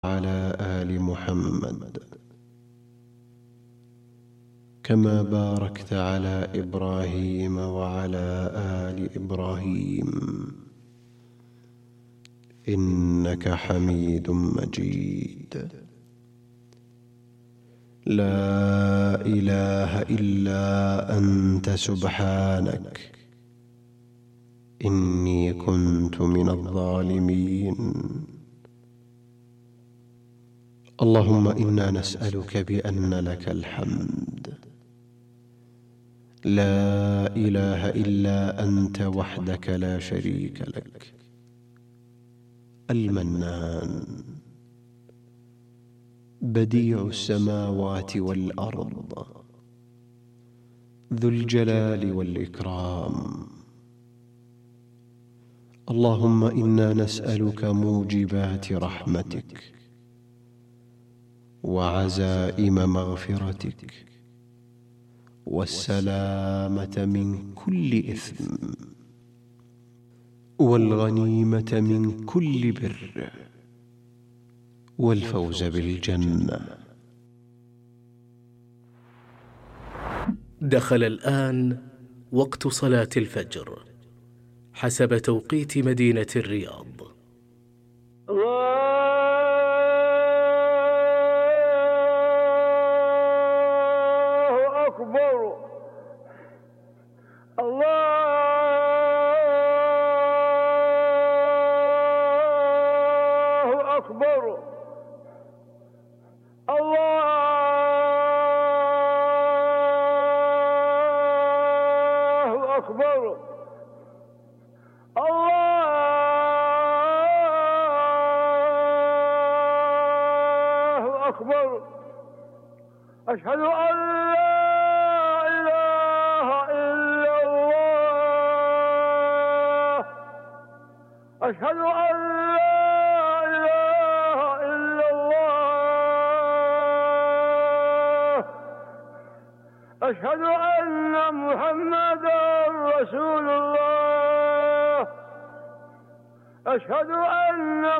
وعلى آل محمد كما باركت على إبراهيم وعلى آل إبراهيم إنك حميد مجيد. لا إله إلا أنت سبحانك إني كنت من الظالمين. اللهم إنا نسألك بأن لك الحمد لا إله إلا أنت وحدك لا شريك لك، المنان بديع السماوات والأرض ذو الجلال والإكرام. اللهم إنا نسألك موجبات رحمتك وعزائم مغفرتك والسلامة من كل إثم والغنيمة من كل بر والفوز بالجنة. دخل الآن وقت صلاة الفجر حسب توقيت مدينة الرياض. الله أكبر الله أكبر الله أكبر الله أكبر. أشهد أن لا إله إلا الله. أشهد أن لا إله إلا الله. أشهد أن محمدا رسول الله. أشهد أن